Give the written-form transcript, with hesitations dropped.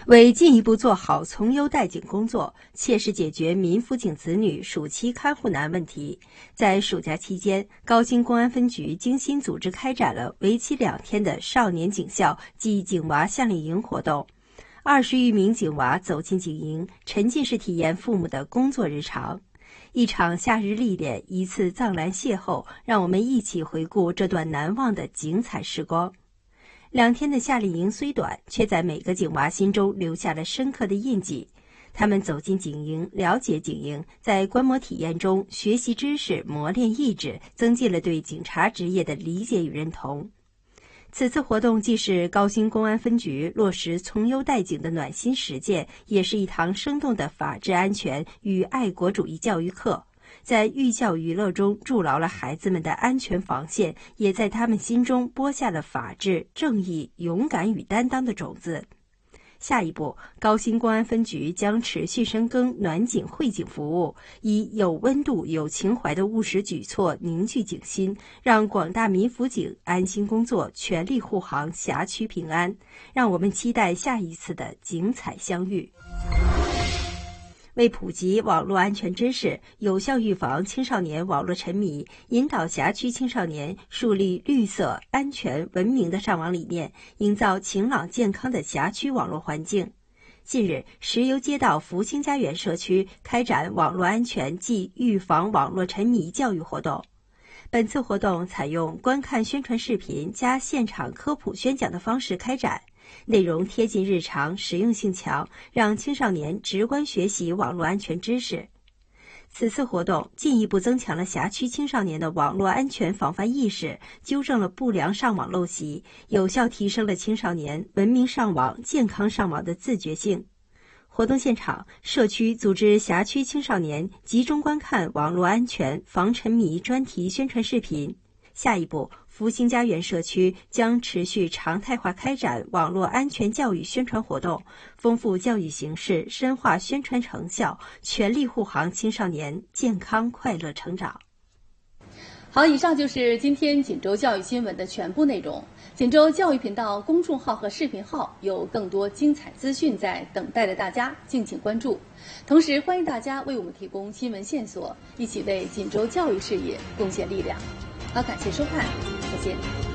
为进一步做好从优待警工作，切实解决民辅警子女暑期看护难问题，在暑假期间，高新公安分局精心组织开展了为期2天的少年警校暨警娃夏令营活动。20余名警娃走进警营，沉浸式体验父母的工作日常。一场夏日历练，一次藏蓝邂逅，让我们一起回顾这段难忘的精彩时光。2天的夏令营虽短，却在每个警娃心中留下了深刻的印记。他们走进警营，了解警营，在观摩体验中学习知识，磨练意志，增进了对警察职业的理解与认同。此次活动既是高新公安分局落实从优待警的暖心实践，也是一堂生动的法治安全与爱国主义教育课。在寓教于乐中筑牢了孩子们的安全防线，也在他们心中播下了法治、正义、勇敢与担当的种子。下一步，高新公安分局将持续深耕暖警惠警服务，以有温度、有情怀的务实举措凝聚警心，让广大民辅警安心工作，全力护航辖区平安。让我们期待下一次的精彩相遇。为普及网络安全知识，有效预防青少年网络沉迷，引导辖区青少年树立绿色、安全、文明的上网理念，营造晴朗健康的辖区网络环境。近日，石油街道福星家园社区开展网络安全暨预防网络沉迷教育活动。本次活动采用观看宣传视频加现场科普宣讲的方式开展，内容贴近日常，实用性强，让青少年直观学习网络安全知识。此次活动进一步增强了辖区青少年的网络安全防范意识，纠正了不良上网陋习，有效提升了青少年文明上网、健康上网的自觉性。活动现场，社区组织辖区青少年集中观看网络安全防沉迷专题宣传视频。下一步，福星家园社区将持续常态化开展网络安全教育宣传活动，丰富教育形式，深化宣传成效，全力护航青少年健康快乐成长。 好，以上就是今天锦州教育新闻的全部内容。锦州教育频道公众号和视频号有更多精彩资讯在等待着大家，敬请关注。同时，欢迎大家为我们提供新闻线索，一起为锦州教育事业贡献力量。好，感谢收看，再见。